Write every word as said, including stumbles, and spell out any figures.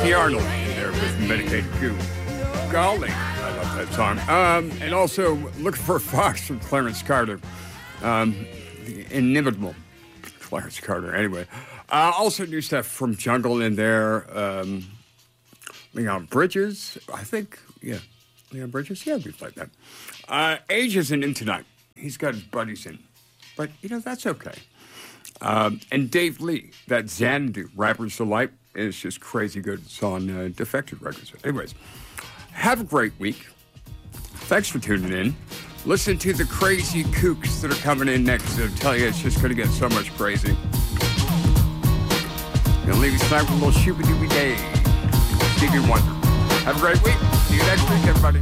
Timothy Arnold in there with Medicated Goo. Golly, I love that song. Um, and also, Looking for a Fox from Clarence Carter. Um, the inimitable Clarence Carter. Anyway, uh, also new stuff from Jungle in there. Um, Leon Bridges, I think. Yeah, Leon Bridges. Yeah, we played that. Uh, Age isn't in tonight. He's got his buddies in. But, you know, that's okay. Um, and Dave Lee, that Xanadu, Rapper's Delight, is just crazy good. It's on uh, Defected Records. Anyways, have a great week. Thanks for tuning in. Listen to the crazy kooks that are coming in next. I'll tell you, it's just going to get so much crazy. Gonna leave you tonight with a little shooby-dooby day. Stevie Wonder. Have a great week. See you next week, everybody.